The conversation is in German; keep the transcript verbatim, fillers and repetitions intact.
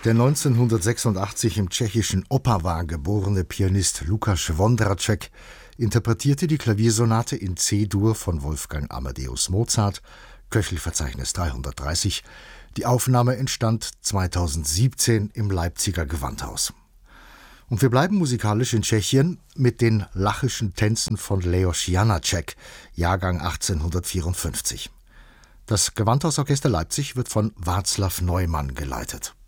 Der neunzehnhundertsechsundachtzig im tschechischen Opava geborene Pianist Lukáš Vondráček interpretierte die Klaviersonate in C-Dur von Wolfgang Amadeus Mozart, Köchelverzeichnis dreihundertdreißig. Die Aufnahme entstand zweitausendsiebzehn im Leipziger Gewandhaus. Und wir bleiben musikalisch in Tschechien mit den lachischen Tänzen von Leoš Janáček, Jahrgang achtzehnhundertvierundfünfzig. Das Gewandhausorchester Leipzig wird von Václav Neumann geleitet.